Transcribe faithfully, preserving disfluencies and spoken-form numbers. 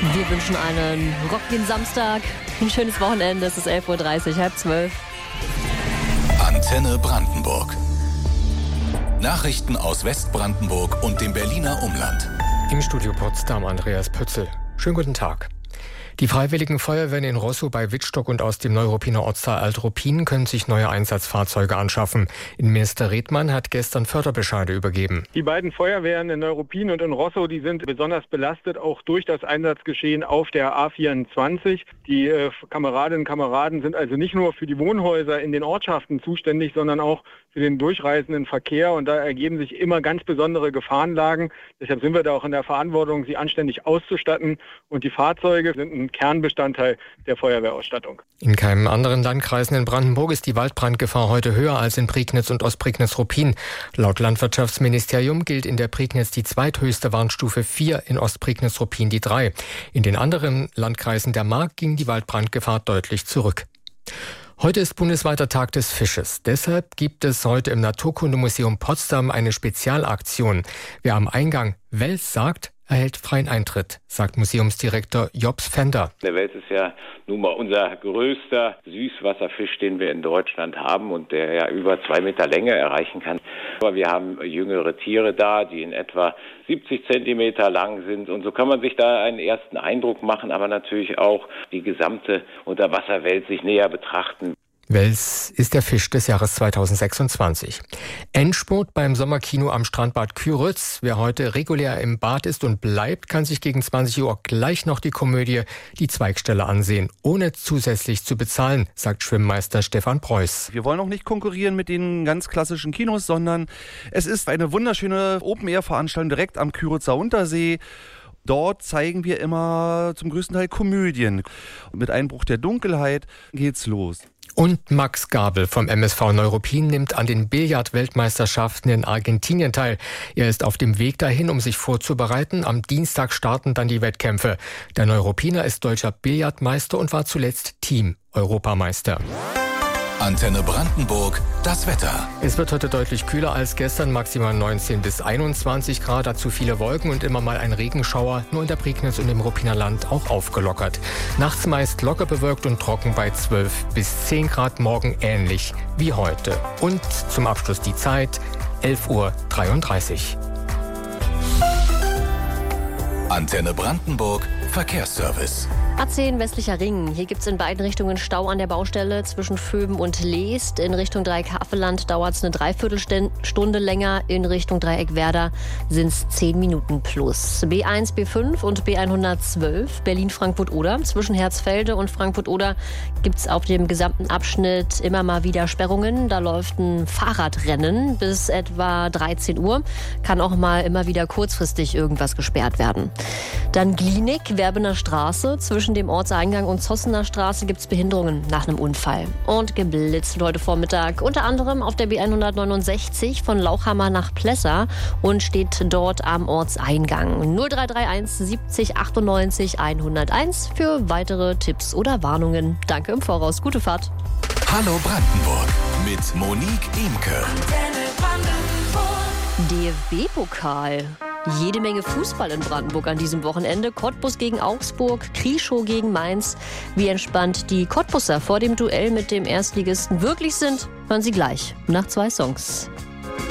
Wir wünschen einen rockigen Samstag, ein schönes Wochenende. Es ist elf Uhr dreißig, halb zwölf. Antenne Brandenburg. Nachrichten aus Westbrandenburg und dem Berliner Umland. Im Studio Potsdam Andreas Pötzl. Schönen guten Tag. Die Freiwilligen Feuerwehren in Roßow bei Wittstock und aus dem Neuruppiner Ortsteil Alt-Ruppin können sich neue Einsatzfahrzeuge anschaffen. Innenminister Redmann hat gestern Förderbescheide übergeben. Die beiden Feuerwehren in Neuruppin und in Roßow, die sind besonders belastet, auch durch das Einsatzgeschehen auf der A vierundzwanzig. Die äh, Kameradinnen und Kameraden sind also nicht nur für die Wohnhäuser in den Ortschaften zuständig, sondern auch für den durchreisenden Verkehr. Und da ergeben sich immer ganz besondere Gefahrenlagen. Deshalb sind wir da auch in der Verantwortung, sie anständig auszustatten. Und die Fahrzeuge sind ein Kernbestandteil der Feuerwehrausstattung. In keinem anderen Landkreisen in Brandenburg ist die Waldbrandgefahr heute höher als in Prignitz und Ostprignitz-Ruppin. Laut Landwirtschaftsministerium gilt in der Prignitz die zweithöchste Warnstufe vier, in Ostprignitz-Ruppin die drei. In den anderen Landkreisen der Mark ging die Waldbrandgefahr deutlich zurück. Heute ist bundesweiter Tag des Fisches. Deshalb gibt es heute im Naturkundemuseum Potsdam eine Spezialaktion. Wer am Eingang Wels sagt, erhält freien Eintritt, sagt Museumsdirektor Jobs Fender. Der Wels ist ja nun mal unser größter Süßwasserfisch, den wir in Deutschland haben und der ja über zwei Meter Länge erreichen kann. Aber wir haben jüngere Tiere da, die in etwa siebzig Zentimeter lang sind. Und so kann man sich da einen ersten Eindruck machen, aber natürlich auch die gesamte Unterwasserwelt sich näher betrachten. Wels ist der Fisch des Jahres zweitausendsechsundzwanzig. Endspurt beim Sommerkino am Strandbad Küritz. Wer heute regulär im Bad ist und bleibt, kann sich gegen zwanzig Uhr gleich noch die Komödie Die Zweigstelle ansehen, ohne zusätzlich zu bezahlen, sagt Schwimmmeister Stefan Preuß. Wir wollen auch nicht konkurrieren mit den ganz klassischen Kinos, sondern es ist eine wunderschöne Open-Air-Veranstaltung direkt am Küritzer Untersee. Dort zeigen wir immer zum größten Teil Komödien. Mit Einbruch der Dunkelheit geht's los. Und Max Gabel vom M S V Neuruppin nimmt an den Billard-Weltmeisterschaften in Argentinien teil. Er ist auf dem Weg dahin, um sich vorzubereiten. Am Dienstag starten dann die Wettkämpfe. Der Neuruppiner ist deutscher Billardmeister und war zuletzt Team-Europameister. Antenne Brandenburg, das Wetter. Es wird heute deutlich kühler als gestern, maximal neunzehn bis einundzwanzig Grad, dazu viele Wolken und immer mal ein Regenschauer, nur in der Prignitz und im Ruppiner Land auch aufgelockert. Nachts meist locker bewölkt und trocken bei zwölf bis zehn Grad, morgen ähnlich wie heute. Und zum Abschluss die Zeit, elf Uhr dreiunddreißig. Antenne Brandenburg, Verkehrsservice. A zehn westlicher Ring. Hier gibt es in beiden Richtungen Stau an der Baustelle zwischen Vöben und Leest. In Richtung Dreieck-Havelland dauert es eine Dreiviertelstunde länger. In Richtung Dreieck-Werder sind es zehn Minuten plus. B eins, B fünf und B hundertzwölf Berlin-Frankfurt-Oder. Zwischen Herzfelde und Frankfurt-Oder gibt es auf dem gesamten Abschnitt immer mal wieder Sperrungen. Da läuft ein Fahrradrennen bis etwa dreizehn Uhr. Kann auch mal immer wieder kurzfristig irgendwas gesperrt werden. Dann Glienig, Werbener Straße. Zwischen dem Ortseingang und Zossener Straße gibt es Behinderungen nach einem Unfall. Und geblitzt heute Vormittag unter anderem auf der B hundertneunundsechzig von Lauchhammer nach Plessa und steht dort am Ortseingang. null drei drei eins siebzig achtundneunzig hunderteins für weitere Tipps oder Warnungen. Danke im Voraus. Gute Fahrt. Hallo Brandenburg mit Monique Imke. D F B-Pokal. Jede Menge Fußball in Brandenburg an diesem Wochenende. Cottbus gegen Augsburg, Krieschow gegen Mainz. Wie entspannt die Cottbusser vor dem Duell mit dem Erstligisten wirklich sind, hören Sie gleich nach zwei Songs.